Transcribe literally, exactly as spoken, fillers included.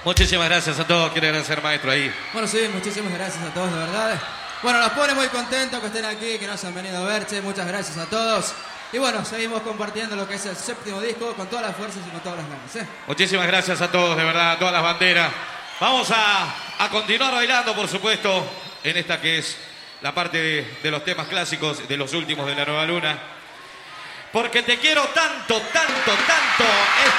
Muchísimas gracias a todos. Quiere agradecer, maestro, ahí. Bueno, sí, muchísimas gracias a todos, de verdad. Bueno, nos pone muy contentos que estén aquí, que nos han venido a ver, che. Muchas gracias a todos. Y bueno, seguimos compartiendo lo que es el séptimo disco con todas las fuerzas y con todas las ganas, ¿eh? Muchísimas gracias a todos, de verdad, a todas las banderas. Vamos a, a continuar bailando, por supuesto, en esta que es la parte de, de los temas clásicos, de los últimos de La Nueva Luna. Porque te quiero tanto, tanto, tanto.